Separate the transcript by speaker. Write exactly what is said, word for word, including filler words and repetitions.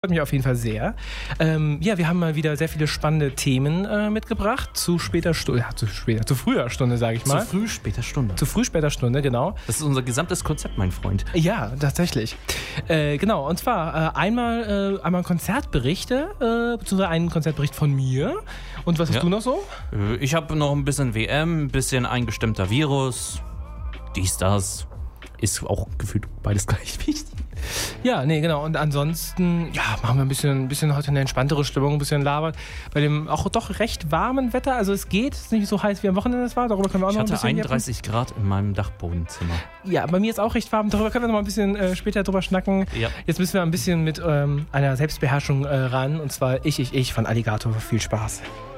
Speaker 1: Freut mich auf jeden Fall sehr. Ähm, ja, wir haben mal wieder sehr viele spannende Themen äh, mitgebracht. Zu später Stunde, ja, zu später, zu früher Stunde, sage ich mal.
Speaker 2: Zu früh, später Stunde.
Speaker 1: Zu früh, später Stunde, genau.
Speaker 2: Das ist unser gesamtes Konzept, mein Freund.
Speaker 1: Ja, tatsächlich. Äh, genau, und zwar äh, einmal, äh, einmal Konzertberichte, äh, beziehungsweise einen Konzertbericht von mir. Und was hast
Speaker 2: Ja.
Speaker 1: du noch so?
Speaker 2: Äh, Ich habe noch ein bisschen W M, ein bisschen eingestimmter Virus. Dies, das. Ist auch gefühlt beides gleich wichtig.
Speaker 1: Ja, nee, genau. Und ansonsten, ja, machen wir ein bisschen, ein bisschen heute eine entspanntere Stimmung, ein bisschen labert. Bei dem auch doch recht warmen Wetter. Also es geht, es ist nicht so heiß wie am Wochenende es war. Darüber können wir auch
Speaker 2: Ich
Speaker 1: noch ein
Speaker 2: hatte
Speaker 1: bisschen
Speaker 2: einunddreißig Grad in meinem Dachbodenzimmer.
Speaker 1: Ja, bei mir ist auch recht warm. Darüber können wir noch mal ein bisschen äh, später drüber schnacken.
Speaker 2: Ja.
Speaker 1: Jetzt müssen wir ein bisschen mit ähm, einer Selbstbeherrschung äh, ran. Und zwar Ich, Ich, Ich von Alligator. Viel Spaß.